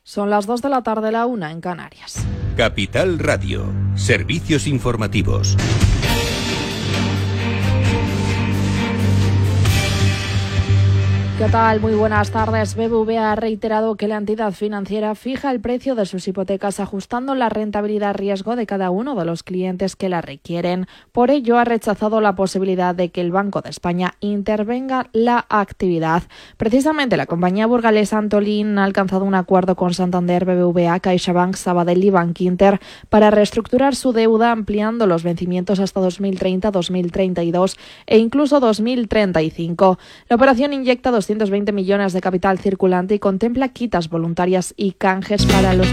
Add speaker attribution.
Speaker 1: Son las 2 de la tarde, la 1 en Canarias.
Speaker 2: Capital Radio, servicios informativos.
Speaker 1: ¿Qué tal? Muy buenas tardes. BBVA ha reiterado que la entidad financiera fija el precio de sus hipotecas ajustando la rentabilidad riesgo de cada uno de los clientes que la requieren. Por ello, ha rechazado la posibilidad de que el Banco de España intervenga la actividad. Precisamente, la compañía burgalesa Antolín ha alcanzado un acuerdo con Santander, BBVA, CaixaBank, Sabadell y Bankinter para reestructurar su deuda ampliando los vencimientos hasta 2030, 2032 e incluso 2035. La operación inyecta 220 millones de capital circulante y contempla quitas voluntarias y canjes para los